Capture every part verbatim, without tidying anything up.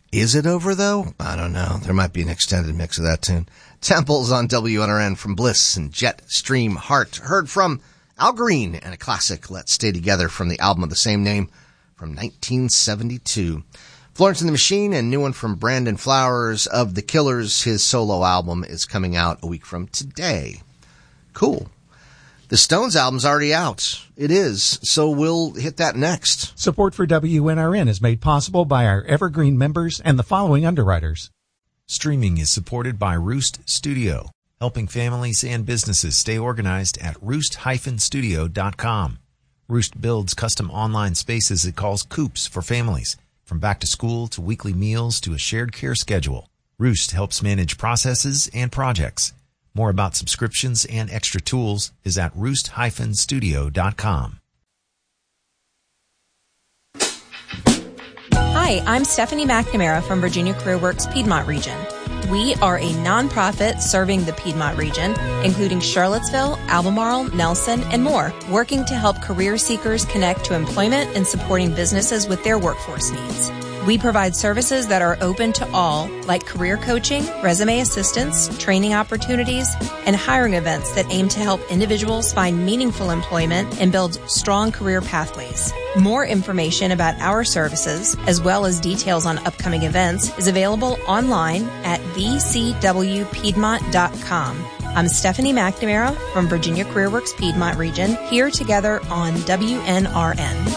Is it over, though? I don't know. There might be an extended mix of that tune. Temples on W N R N from Bliss and Jetstream Heart. Heard from Al Green and a classic, Let's Stay Together, from the album of the same name from nineteen seventy-two. Florence and the Machine, and new one from Brandon Flowers of The Killers. His solo album is coming out a week from today. Cool. The Stones album's already out. It is. So we'll hit that next. Support for W N R N is made possible by our Evergreen members and the following underwriters. Streaming is supported by Roost Studio, helping families and businesses stay organized at roost dash studio dot com. Roost builds custom online spaces it calls coops for families, from back to school to weekly meals to a shared care schedule. Roost helps manage processes and projects. More about subscriptions and extra tools is at roost dash studio dot com. Hi, I'm Stephanie McNamara from Virginia CareerWorks Piedmont Region. We are a nonprofit serving the Piedmont region, including Charlottesville, Albemarle, Nelson, and more, working to help career seekers connect to employment and supporting businesses with their workforce needs. We provide services that are open to all, like career coaching, resume assistance, training opportunities, and hiring events that aim to help individuals find meaningful employment and build strong career pathways. More information about our services, as well as details on upcoming events, is available online at v c w piedmont dot com. I'm Stephanie McNamara from Virginia CareerWorks Piedmont Region, here together on W N R N.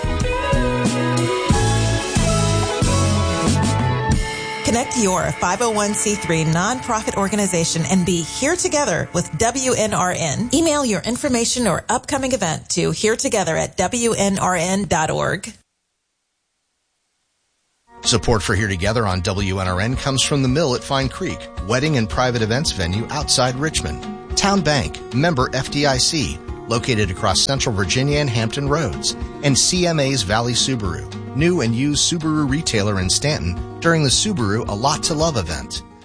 Connect your five oh one c three nonprofit organization and be here together with W N R N. Email your information or upcoming event to here together at w n r n dot org. Support for Here Together on W N R N comes from The Mill at Fine Creek, wedding and private events venue outside Richmond. Town Bank, member F D I C, located across Central Virginia and Hampton Roads. And C M A's Valley Subaru, new and used Subaru retailer in Stanton during the Subaru A Lot to Love event.